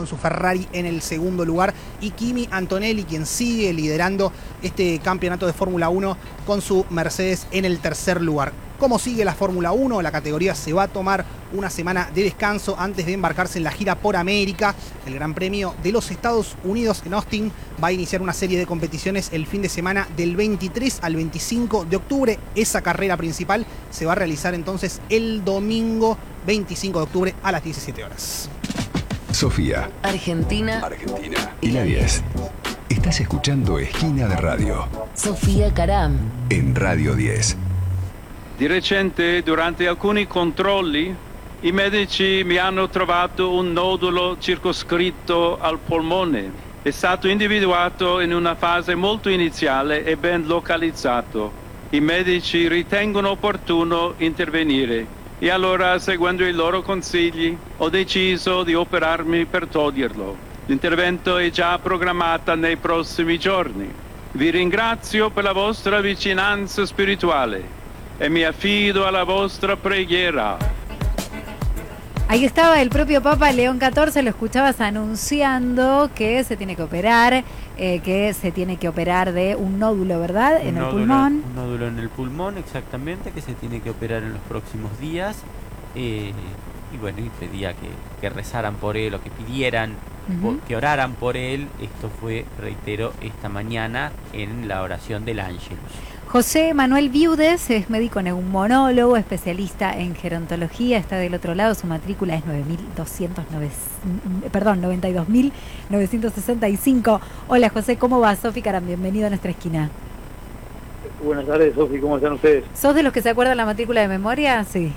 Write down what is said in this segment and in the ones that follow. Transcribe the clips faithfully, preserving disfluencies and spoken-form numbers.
con su Ferrari en el segundo lugar, y Kimi Antonelli, quien sigue liderando este campeonato de Fórmula uno con su Mercedes en el tercer lugar. ¿Cómo sigue la Fórmula uno? La categoría se va a tomar una semana de descanso antes de embarcarse en la gira por América. El Gran Premio de los Estados Unidos en Austin va a iniciar una serie de competiciones el fin de semana del veintitrés al veinticinco de octubre. Esa carrera principal se va a realizar entonces el domingo veinticinco de octubre a las diecisiete horas. Sofía, Argentina, Argentina y la diez. Estás escuchando Esquina de Radio Sofia Caram en Radio diez. Di recente, durante alcuni controlli, i medici mi hanno trovato un nodulo circoscritto al polmone. È stato individuato in una fase molto iniziale e ben localizzato. I medici ritengono opportuno intervenire e allora, seguendo i loro consigli, ho deciso di operarmi per toglierlo. L'intervento è già programmato nei prossimi giorni. Vi ringrazio per la vostra vicinanza spirituale e mi affido alla vostra preghiera. Ahí estaba el propio Papa León catorce, lo escuchabas anunciando que se tiene que operar, eh, que se tiene que operar de un nódulo, ¿verdad? Un en nódulo, el pulmón. Un nódulo en el pulmón, exactamente, que se tiene que operar en los próximos días. Eh, y bueno, y pedía que, que rezaran por él o que pidieran, uh-huh. por, que oraran por él. Esto fue, reitero, esta mañana en la oración del Ángelus. José Manuel Viudes es médico neumonólogo, especialista en gerontología, está del otro lado, su matrícula es nueve mil doscientos nueve, perdón, noventa y dos mil novecientos sesenta y cinco. Hola José, ¿cómo va? Sofi Caram, bienvenido a nuestra esquina. Buenas tardes, Sofi, ¿cómo están ustedes? ¿Sos de los que se acuerdan la matrícula de memoria? Sí.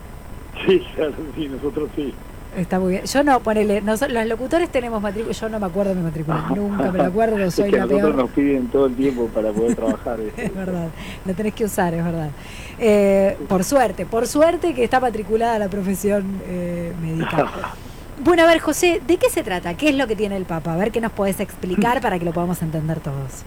Sí, claro, sí, nosotros sí. Está muy bien. Yo no, ponele, nosotros, los locutores tenemos matrícula, yo no me acuerdo de mi matrícula, nunca me la acuerdo, soy es que la nosotros peor. Nos piden todo el tiempo para poder trabajar. Es verdad, lo tenés que usar, es verdad. Eh, por suerte, por suerte que está matriculada la profesión eh, médica. Bueno, a ver, José, ¿de qué se trata? ¿Qué es lo que tiene el Papa? A ver qué nos podés explicar para que lo podamos entender todos.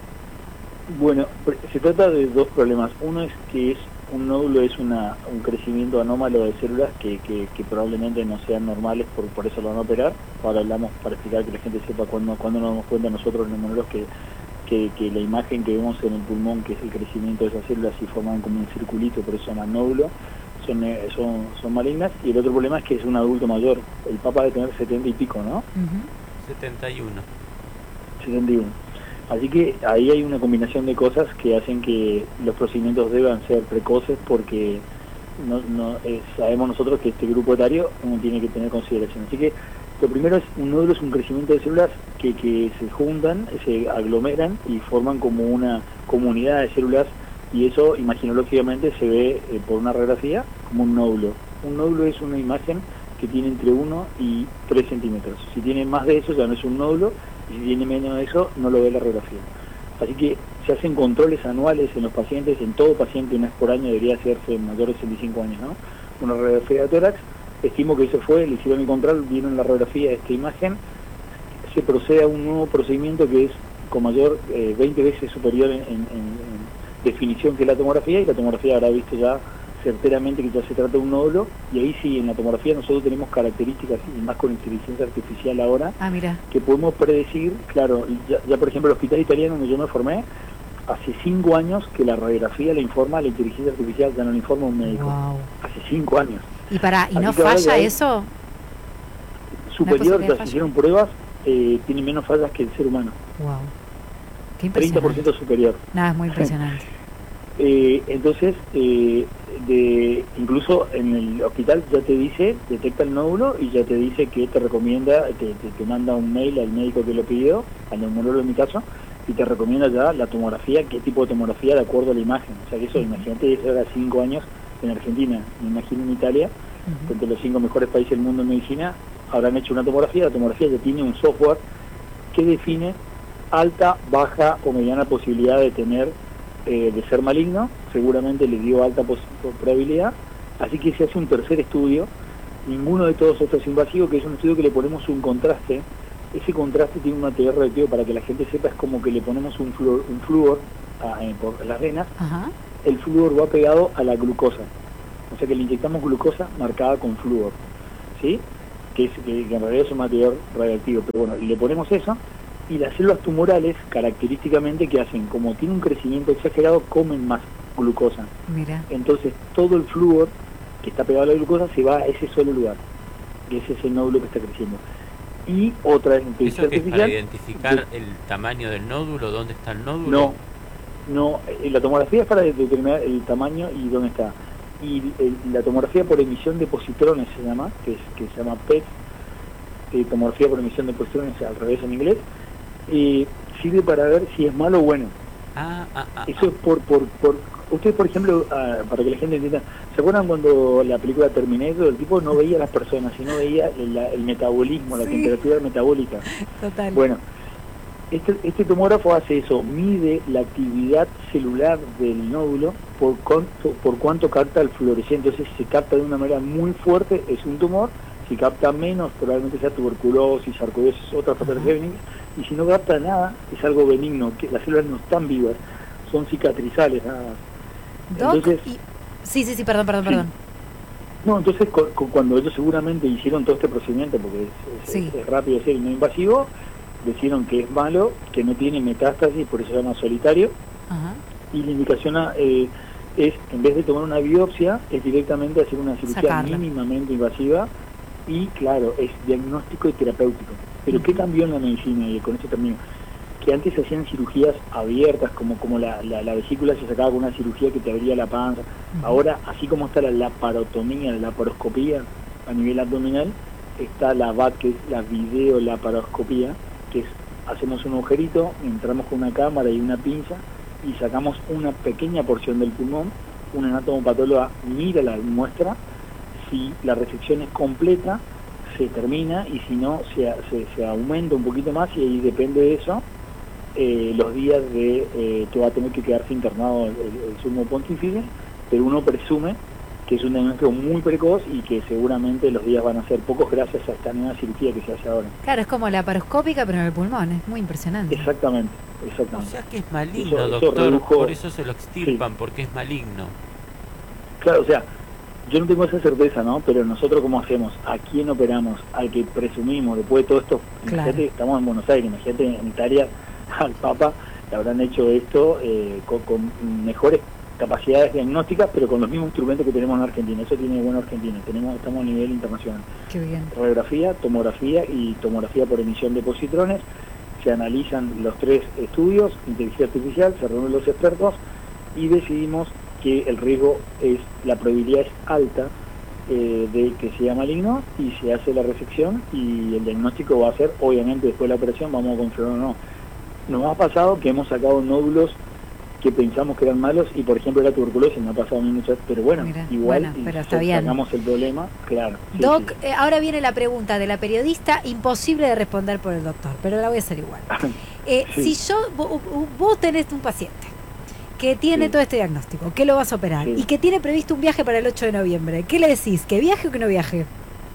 Bueno, se trata de dos problemas. Uno es que es un nódulo es una, un crecimiento anómalo de células que, que, que probablemente no sean normales, por, por eso lo van a operar. Ahora hablamos para explicar que la gente sepa cuándo, cuándo nos damos cuenta nosotros, los neumonólogos, que, que, que la imagen que vemos en el pulmón, que es el crecimiento de esas células y forman como un circulito, por eso se llama nódulo, son, son, son malignas. Y el otro problema es que es un adulto mayor. El Papa debe tener setenta y pico, ¿no? Uh-huh. setenta y uno. setenta y uno. Así que ahí hay una combinación de cosas que hacen que los procedimientos deban ser precoces, porque no, no eh, sabemos nosotros que este grupo etario uno tiene que tener consideración. Así que lo primero es, un nódulo es un crecimiento de células que, que se juntan, se aglomeran y forman como una comunidad de células, y eso imaginológicamente se ve eh, por una radiografía como un nódulo. Un nódulo es una imagen que tiene entre uno y tres centímetros. Si tiene más de eso ya no es un nódulo, y si tiene menos de eso no lo ve la radiografía. Así que se hacen controles anuales en los pacientes, en todo paciente una vez por año debería hacerse en mayor de sesenta y cinco años, ¿no? Una radiografía de tórax. Estimo que eso fue, le hicieron el control, vieron la radiografía de esta imagen, se procede a un nuevo procedimiento que es con mayor, eh, veinte veces superior en, en, en definición que la tomografía, y la tomografía habrá visto ya certeramente que ya se trata de un nódulo, y ahí sí, en la tomografía nosotros tenemos características, y más con inteligencia artificial ahora, ah, mira. que podemos predecir, claro, ya, ya por ejemplo el hospital italiano donde yo me formé, hace cinco años que la radiografía la informa, la inteligencia artificial ya no la informa un médico. Wow. Hace cinco años. ¿Y para y Así no falla ahí, eso? Superior, ya se hicieron pruebas, eh, tiene menos fallas que el ser humano. Wow. Qué impresionante. treinta por ciento superior. Nada, es muy impresionante. Eh, entonces, eh, de, incluso en el hospital ya te dice, detecta el nódulo y ya te dice que te recomienda, te, te, te manda un mail al médico que lo pidió, al neumonólogo en mi caso, y te recomienda ya la tomografía, qué tipo de tomografía de acuerdo a la imagen. O sea que eso, uh-huh. imagínate, eso era cinco años en Argentina, me imagino en Italia, uh-huh. entre los cinco mejores países del mundo en medicina, habrán hecho una tomografía. La tomografía ya tiene un software que define alta, baja o mediana posibilidad de tener Eh, de ser maligno, seguramente le dio alta probabilidad, así que se hace un tercer estudio, ninguno de todos estos es invasivo, que es un estudio que le ponemos un contraste. Ese contraste tiene un A T R radioactivo, para que la gente sepa, es como que le ponemos un flúor, un flúor a, eh, por las venas. Ajá. El flúor va pegado a la glucosa, o sea que le inyectamos glucosa marcada con flúor, ¿sí? que, es, que, que en realidad es un material radioactivo, pero bueno, le ponemos eso, y las células tumorales, característicamente, que hacen, como tiene un crecimiento exagerado, comen más glucosa. Mira. Entonces todo el flúor que está pegado a la glucosa se va a ese solo lugar, que ese es el nódulo que está creciendo. Y otra ¿Eso inteligencia que es para artificial... identificar de- el tamaño del nódulo? ¿Dónde está el nódulo? No, no, eh, la tomografía es para determinar el tamaño y dónde está. Y el- la tomografía por emisión de positrones se llama, que, es, que se llama P E T, eh, tomografía por emisión de positrones, al revés en inglés, eh, sirve para ver si es malo o bueno. Ah, ah, ah, Eso es por, por, por... Ustedes, por ejemplo, ah, para que la gente entienda, ¿se acuerdan cuando la película Terminator, el tipo no veía a las personas, sino veía el, el metabolismo, la Sí. temperatura metabólica? Total. Bueno, este, este tomógrafo hace eso, mide la actividad celular del nódulo por cuánto, por cuánto capta el fluorescente. Entonces, si se capta de una manera muy fuerte, es un tumor. Si capta menos, probablemente sea tuberculosis, sarcoidosis, otras patologías benignas. Y si no capta nada, es algo benigno, que las células no están vivas, son cicatrizales nada más. Doc, Entonces, y... Sí, sí, sí, perdón, perdón, Sí. perdón. no, entonces cu- cu- cuando ellos seguramente hicieron todo este procedimiento, porque es, es- Sí. es rápido hacer y no invasivo, decidieron que es malo, que no tiene metástasis, por eso se llama solitario, Ajá. y la indicación a, eh, es, en vez de tomar una biopsia, es directamente hacer una cirugía Sacarla. mínimamente invasiva, y claro, es diagnóstico y terapéutico. Pero ¿qué cambió en la medicina? Y con esto termino. Que antes se hacían cirugías abiertas, como como la, la, la vesícula se sacaba con una cirugía que te abría la panza. Ujú. Ahora, así como está la laparotomía, la laparoscopía a nivel abdominal, está la V A T, que es la videolaparoscopía, que es, hacemos un agujerito, entramos con una cámara y una pinza y sacamos una pequeña porción del pulmón. Un anatomopatóloga mira la muestra, si la resección es completa, se termina, y si no, se, se, se aumenta un poquito más, y ahí depende de eso, eh, los días de eh, que va a tener que quedarse internado el, el, el sumo pontífice, pero uno presume que es un diagnóstico muy precoz y que seguramente los días van a ser pocos gracias a esta nueva cirugía que se hace ahora. Claro, es como la paroscópica, pero en el pulmón, es muy impresionante. Exactamente, O exactamente. sea que es maligno, Eso- eso doctor. redujo- Por eso se lo extirpan, porque es maligno. Claro, o sea, yo no tengo esa certeza, ¿no? Pero nosotros, ¿cómo hacemos? ¿A quién operamos? Al que presumimos, después de todo esto, Claro. imagínate, estamos en Buenos Aires, imagínate en Italia, al Papa le habrán hecho esto eh, con, con mejores capacidades diagnósticas, pero con los mismos instrumentos que tenemos en Argentina. Eso tiene bueno Argentina, tenemos, estamos a nivel internacional. Qué bien. Radiografía, tomografía y tomografía por emisión de positrones. Se analizan los tres estudios, inteligencia artificial, se reúnen los expertos y decidimos que el riesgo es, la probabilidad es alta eh, de que sea maligno, y se hace la resección y el diagnóstico va a ser, obviamente después de la operación vamos a confirmar o no. Nos ha pasado que hemos sacado nódulos que pensamos que eran malos, y por ejemplo la tuberculosis me ha pasado a mí muchas, pero bueno, Mira, igual bueno, y pero está sa- bien. sacamos el problema, claro. sí, Doc, sí. eh, ahora viene la pregunta de la periodista, imposible de responder por el doctor, pero la voy a hacer igual. Eh, Sí. Si yo, vos, vos tenés un paciente que tiene Sí. todo este diagnóstico, que lo vas a operar, Sí. y que tiene previsto un viaje para el ocho de noviembre, ¿qué le decís? ¿Que viaje o que no viaje?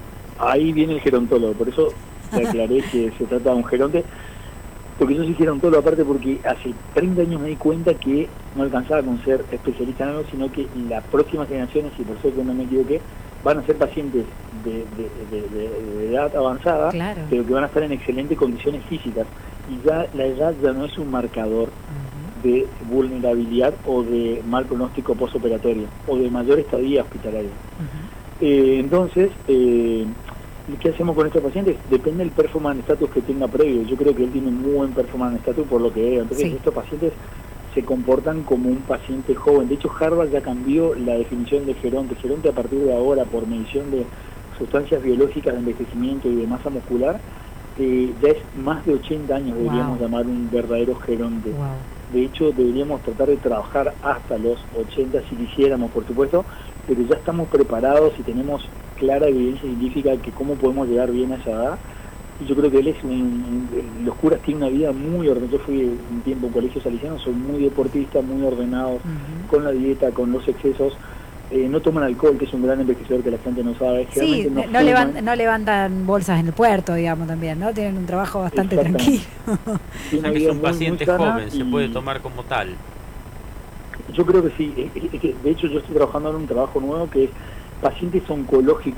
Ahí viene el gerontólogo, por eso te aclaré que se trata de un geronte, porque yo soy gerontólogo aparte porque hace treinta años me di cuenta que no alcanzaba con ser especialista en algo, sino que las próximas generaciones, y por suerte no me equivoqué, van a ser pacientes de, de, de, de- de edad avanzada, Claro. pero que van a estar en excelentes condiciones físicas, y ya la edad ya no es un marcador Ujú. de vulnerabilidad o de mal pronóstico postoperatorio o de mayor estadía hospitalaria. Ujú. Eh, entonces, eh, ¿qué hacemos con estos pacientes? Depende del performance status que tenga previo. Yo creo que él tiene un muy buen performance status por lo que veo. Entonces, Sí. estos pacientes se comportan como un paciente joven. De hecho, Harvard ya cambió la definición de geronte. Geronte a partir de ahora, por medición de sustancias biológicas de envejecimiento y de masa muscular, eh, ya es más de ochenta años, deberíamos Wow. llamar un verdadero geronte. Wow. De hecho, deberíamos tratar de trabajar hasta los ochenta si quisiéramos, por supuesto, pero ya estamos preparados y tenemos clara evidencia científica de que cómo podemos llegar bien a esa edad. Y yo creo que él es un... un- los curas tienen una vida muy ordenada. Yo fui un tiempo en colegio salesiano, son muy deportistas, muy ordenados, Ujú. con la dieta, con los excesos. Eh, no toman alcohol, que es un gran envejecedor que la gente no sabe. Sí, Generalmente no, fuman. levan- no levantan bolsas en el puerto, digamos, también, ¿no? Tienen un trabajo bastante Exactamente. tranquilo. Tienen una Es vida un muy, muy paciente sana joven, se y- puede tomar como tal. Yo creo que sí. Es- es que, de hecho, yo estoy trabajando en un trabajo nuevo que es pacientes oncológicos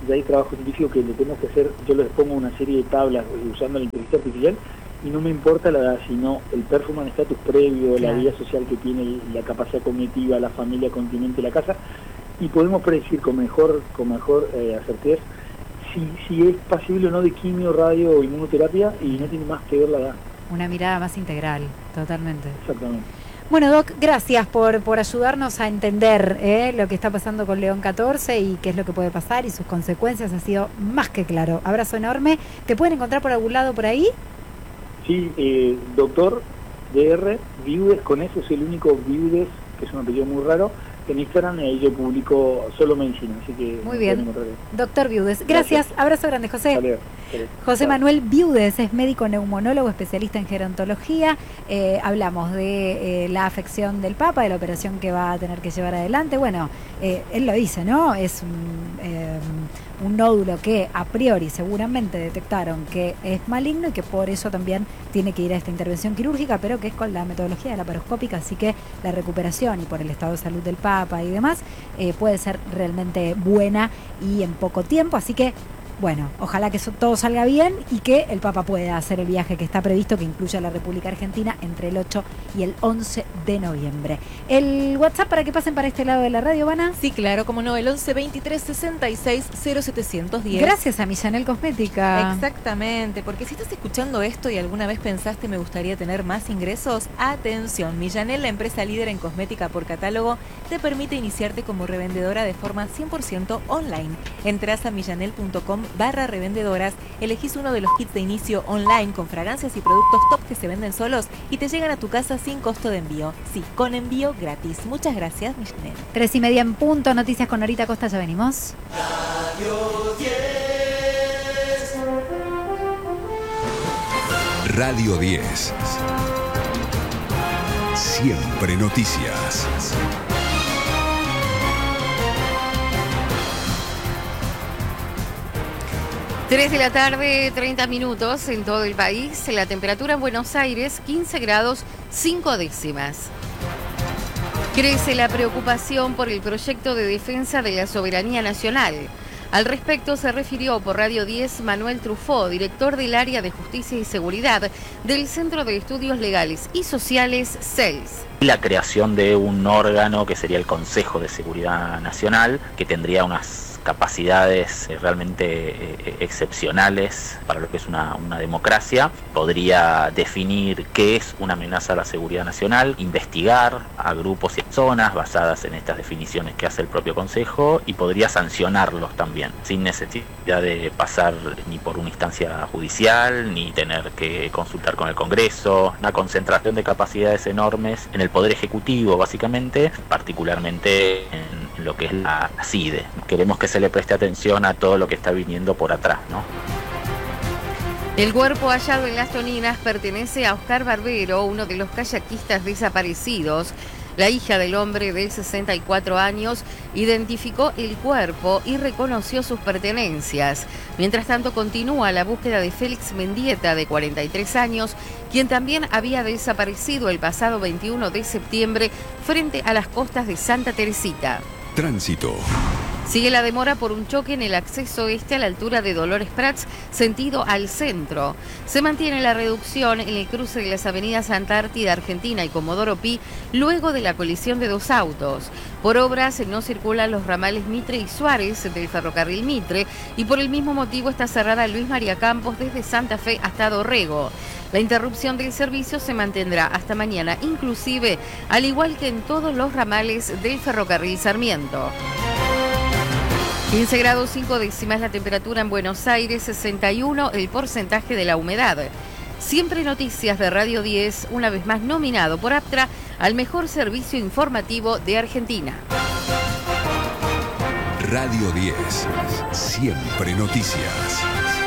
ya hay trabajo científico que le tenemos que hacer, yo les pongo una serie de tablas usando la inteligencia artificial y no me importa la edad, sino el performance status previo, Claro. la vida social que tiene, la capacidad cognitiva, la familia, el continente, la casa, y podemos predecir con mejor con mejor eh, acertez si, si es pasible o no de quimio, radio o inmunoterapia, y no tiene más que ver la edad. Una mirada más integral, totalmente. Exactamente. Bueno, Doc, gracias por, por ayudarnos a entender ¿eh? lo que está pasando con León catorce y qué es lo que puede pasar y sus consecuencias. Ha sido más que claro. Abrazo enorme. ¿Te pueden encontrar por algún lado por ahí? Sí, eh, doctor D R Viudes, con eso es el único Viudes, que es un apellido muy raro, en Instagram, y ahí yo publico solo medicina, así que... Muy bien. Doctor Viudes. Gracias. Gracias. Abrazo grande, José. Vale, vale. José Chao. Manuel Viudes es médico neumonólogo, especialista en gerontología. Eh, hablamos de eh, la afección del Papa, de la operación que va a tener que llevar adelante. Bueno, eh, él lo dice, ¿no? Es un, eh, un nódulo que a priori seguramente detectaron que es maligno y que por eso también tiene que ir a esta intervención quirúrgica, pero que es con la metodología de la laparoscópica, así que la recuperación y por el estado de salud del Papa y demás eh, puede ser realmente buena y en poco tiempo, así que bueno, ojalá que eso, todo salga bien y que el Papa pueda hacer el viaje que está previsto, que incluye a la República Argentina entre el ocho y el once de noviembre. El WhatsApp para que pasen para este lado de la radio, ¿Vana? Sí, claro, como no, el once veintitrés sesenta y seis cero setecientos diez. Gracias a Millanel Cosmética. Exactamente, porque si estás escuchando esto y alguna vez pensaste me gustaría tener más ingresos, atención, Millanel, la empresa líder en cosmética por catálogo, te permite iniciarte como revendedora de forma cien por ciento online. Entras a millanel punto com barra revendedoras, elegís uno de los kits de inicio online con fragancias y productos top que se venden solos y te llegan a tu casa sin costo de envío. Sí, con envío gratis. Muchas gracias, Millanel. Tres y media en punto, noticias con Norita Costa, ya venimos. Radio diez. Siempre noticias. tres de la tarde, treinta minutos en todo el país. La temperatura en Buenos Aires, quince grados, cinco décimas. Crece la preocupación por el proyecto de defensa de la soberanía nacional. Al respecto se refirió por Radio diez Manuel Truffaut, director del área de Justicia y Seguridad del Centro de Estudios Legales y Sociales C E L S. La creación de un órgano que sería el Consejo de Seguridad Nacional, que tendría unas capacidades realmente eh, excepcionales para lo que es una, una democracia, podría definir qué es una amenaza a la seguridad nacional, investigar a grupos y zonas basadas en estas definiciones que hace el propio Consejo y podría sancionarlos también, sin necesidad de pasar ni por una instancia judicial, ni tener que consultar con el Congreso. Una concentración de capacidades enormes en el Poder Ejecutivo, básicamente, particularmente en en lo que es la C I D E. Queremos que se le preste atención a todo lo que está viniendo por atrás, ¿no? El cuerpo hallado en las Toninas pertenece a Oscar Barbero, uno de los kayakistas desaparecidos. La hija del hombre de sesenta y cuatro años identificó el cuerpo y reconoció sus pertenencias. Mientras tanto, continúa la búsqueda de Félix Mendieta, de cuarenta y tres años, quien también había desaparecido el pasado veintiuno de septiembre frente a las costas de Santa Teresita. Tránsito. Sigue la demora por un choque en el acceso este a la altura de Dolores Prats, sentido al centro. Se mantiene la reducción en el cruce de las avenidas Antártida Argentina y Comodoro Pi luego de la colisión de dos autos. Por obras no circulan los ramales Mitre y Suárez del ferrocarril Mitre y por el mismo motivo está cerrada Luis María Campos desde Santa Fe hasta Dorrego. La interrupción del servicio se mantendrá hasta mañana, inclusive al igual que en todos los ramales del ferrocarril Sarmiento. quince grados cinco décimas la temperatura en Buenos Aires, sesenta y uno el porcentaje de la humedad. Siempre Noticias de Radio diez, una vez más nominado por Aptra al mejor servicio informativo de Argentina. Radio diez. Siempre noticias.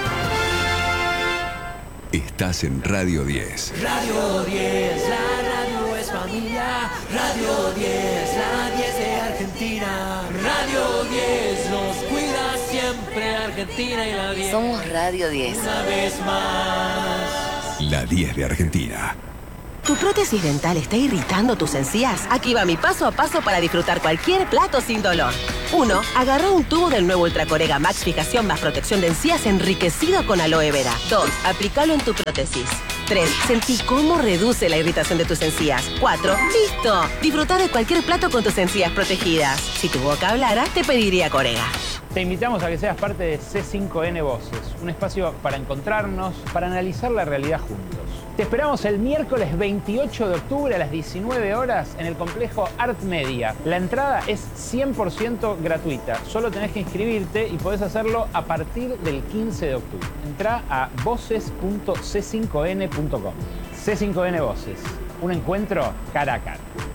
Estás en Radio diez. Radio diez, la radio es familia. Radio diez, la diez de Argentina. Radio diez nos cuida siempre Argentina y la diez. Somos Radio diez. Una vez más. La diez de Argentina. ¿Tu prótesis dental está irritando tus encías? Aquí va mi paso a paso para disfrutar cualquier plato sin dolor. uno. Agarrá un tubo del nuevo Ultracorega Max Fijación más protección de encías enriquecido con aloe vera. dos. Aplicalo en tu prótesis. tres. Sentí cómo reduce la irritación de tus encías. cuatro. ¡Listo! Disfruta de cualquier plato con tus encías protegidas. Si tu boca hablara, te pediría Corega. Te invitamos a que seas parte de C cinco N Voces, un espacio para encontrarnos, para analizar la realidad juntos. Te esperamos el miércoles veintiocho de octubre a las diecinueve horas en el complejo Art Media. La entrada es cien por ciento gratuita. Solo tenés que inscribirte y podés hacerlo a partir del quince de octubre. Entrá a voces punto c cinco n punto com. C cinco N Voces, un encuentro cara a cara.